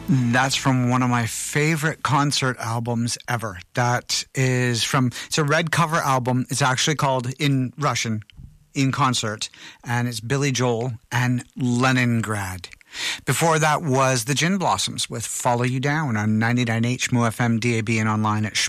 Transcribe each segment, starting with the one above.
That's from one of my favorite concert albums ever. That is it's a red cover album. It's actually called, in Russian, In Concert, and it's Billy Joel and Leningrad. Before that was the Gin Blossoms with Follow You Down on 99H Shmoo FM, DAB, and online at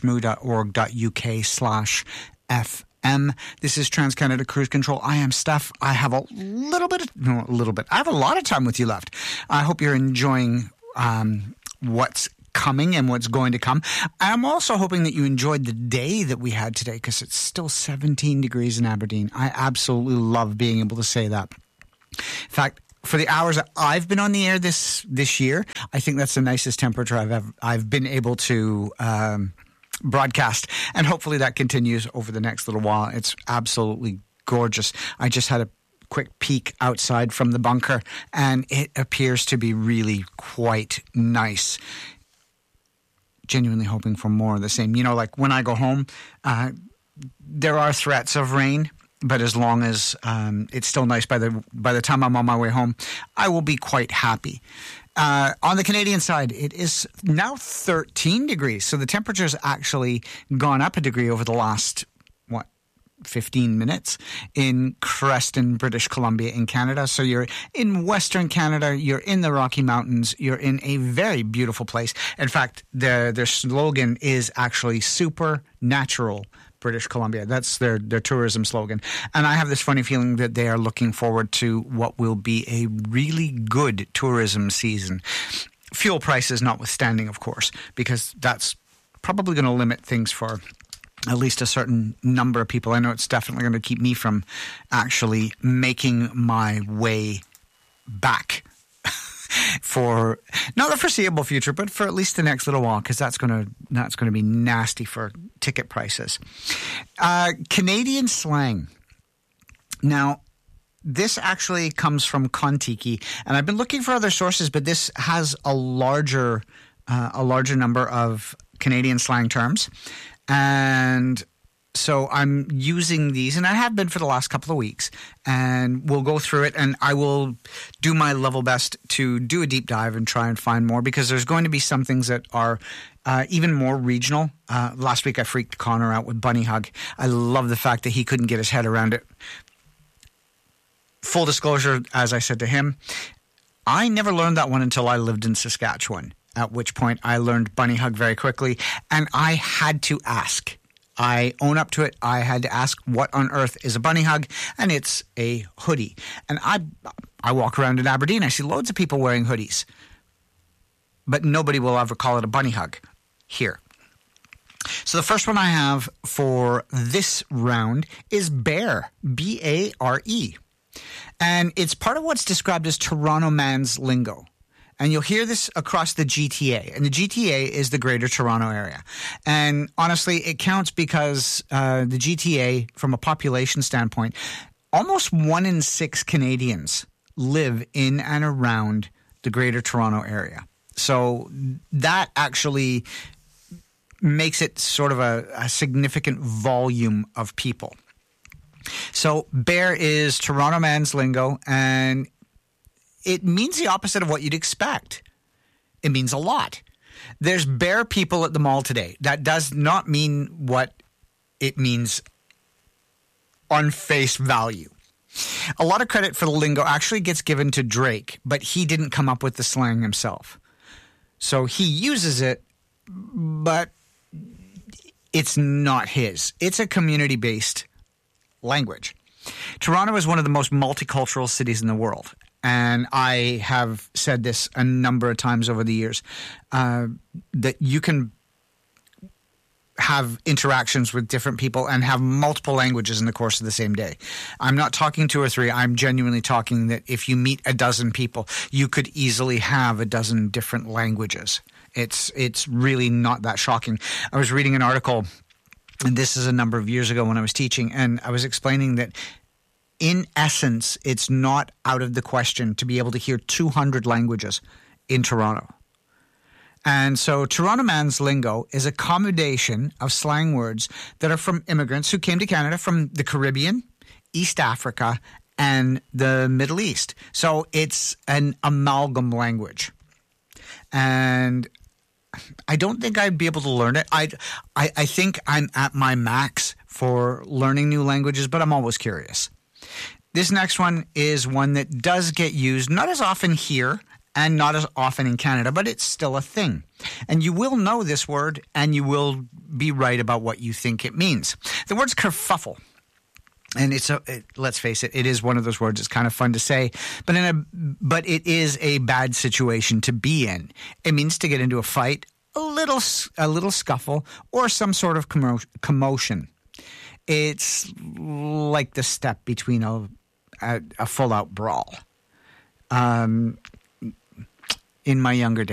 shmoo.org.uk/FM. This is TransCanada Cruise Control. I am Steph. I have I have a lot of time with you left. I hope you're enjoying what's coming and what's going to come. I'm also hoping that you enjoyed the day that we had today, because it's still 17 degrees in Aberdeen. I absolutely love being able to say that. In fact, for the hours that I've been on the air this year, I think that's the nicest temperature I've been able to broadcast, and hopefully that continues over the next little while. It's absolutely gorgeous. I just had a quick peek outside from the bunker, and it appears to be really quite nice. Genuinely hoping for more of the same. You know, like when I go home, there are threats of rain, but as long as it's still nice by the time I'm on my way home, I will be quite happy. On the Canadian side, it is now 13 degrees, so the temperature's actually gone up a degree over the last 15 minutes in Creston, British Columbia in Canada. So you're in Western Canada, you're in the Rocky Mountains, you're in a very beautiful place. In fact, their slogan is actually Super Natural British Columbia. That's their tourism slogan. And I have this funny feeling that they are looking forward to what will be a really good tourism season. Fuel prices notwithstanding, of course, because that's probably going to limit things for at least a certain number of people. I know it's definitely going to keep me from actually making my way back for not the foreseeable future, but for at least the next little while, because that's going to be nasty for ticket prices. Canadian slang. Now, this actually comes from Kontiki, and I've been looking for other sources, but this has a larger number of Canadian slang terms. And so I'm using these, and I have been for the last couple of weeks, and we'll go through it, and I will do my level best to do a deep dive and try and find more, because there's going to be some things that are even more regional. Last week I freaked Connor out with bunny hug. I love the fact that he couldn't get his head around it. Full disclosure, as I said to him, I never learned that one until I lived in Saskatchewan, at which point I learned bunny hug very quickly, and I had to ask. I own up to it. I had to ask, what on earth is a bunny hug? And it's a hoodie. And I walk around in Aberdeen. I see loads of people wearing hoodies, but nobody will ever call it a bunny hug here. So the first one I have for this round is Bare, B-A-R-E. And it's part of what's described as Toronto man's lingo. And you'll hear this across the GTA. And the GTA is the Greater Toronto Area. And honestly, it counts because the GTA, from a population standpoint, almost 1 in 6 Canadians live in and around the Greater Toronto Area. So that actually makes it sort of a significant volume of people. So Bare is Toronto man's lingo, and it means the opposite of what you'd expect. It means a lot. There's bare people at the mall today. That does not mean what it means on face value. A lot of credit for the lingo actually gets given to Drake, but he didn't come up with the slang himself. So he uses it, but it's not his. It's a community-based language. Toronto is one of the most multicultural cities in the world. And I have said this a number of times over the years, that you can have interactions with different people and have multiple languages in the course of the same day. I'm not talking 2 or 3. I'm genuinely talking that if you meet a dozen people, you could easily have a dozen different languages. It's really not that shocking. I was reading an article, and this is a number of years ago when I was teaching, and I was explaining that in essence, it's not out of the question to be able to hear 200 languages in Toronto. And so Toronto man's lingo is a combination of slang words that are from immigrants who came to Canada from the Caribbean, East Africa, and the Middle East. So it's an amalgam language. and I don't think I'd be able to learn it. I think I'm at my max for learning new languages, but I'm always curious. This next one is one that does get used, not as often here and not as often in Canada, but it's still a thing. And you will know this word, and you will be right about what you think it means. The word's kerfuffle. And let's face it, it is one of those words that's kind of fun to say, but it is a bad situation to be in. It means to get into a fight, a little scuffle, or some sort of commotion. It's like the step between a full-out brawl. In my younger days,